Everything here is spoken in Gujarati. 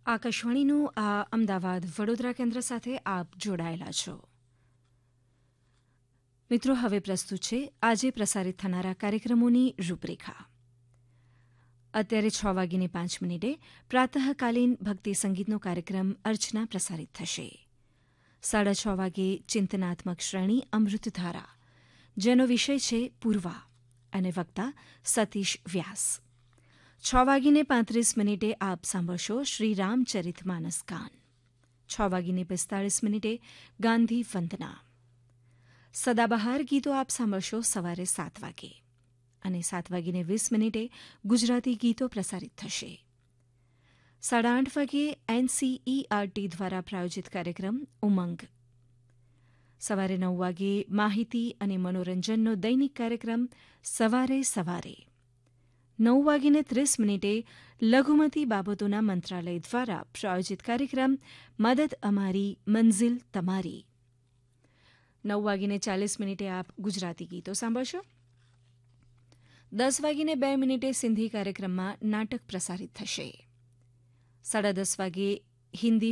આકાશવાણીનું આ અમદાવાદ વડોદરા કેન્દ્ર સાથે આપ જોડાયેલા છો. મિત્રો, હવે પ્રસ્તુત છે આજે પ્રસારિત થનારા કાર્યક્રમોની રૂપરેખા. અત્યારે 6:05 પ્રાતઃકાલીન ભક્તિ સંગીતનો કાર્યક્રમ અર્ચના પ્રસારિત થશે. 6:30 વાગે ચિંતનાત્મક શ્રેણી અમૃતધારા, જેનો વિષય છે પૂર્વા અને વક્તા સતીશ વ્યાસ. 6:35 આપ સાંભળશો શ્રી રામચરિતમાનસ ગાન. 6:45 ગાંધી વંદના. સદાબહાર ગીતો આપ સાંભળશો સવારે 7 વાગે અને 7:20 ગુજરાતી ગીતો પ્રસારિત થશે. 8:30 વાગે એનસીઈઆરટી દ્વારા પ્રાયોજિત કાર્યક્રમ ઉમંગ. સવારે 9 વાગે માહિતી અને મનોરંજનનો દૈનિક કાર્યક્રમ સવારે સવારે. 9:30 લઘુમતી બાબતોના મંત્રાલય દ્વારા પ્રાયોજિત કાર્યક્રમ મદદ અમારી મંઝિલ તમારી. 9:40 આપ ગુજરાતી ગીતો સાંભળશો. 10:02 સિંધી કાર્યક્રમમાં નાટક પ્રસારિત થશે. 10:30 વાગે હિન્દી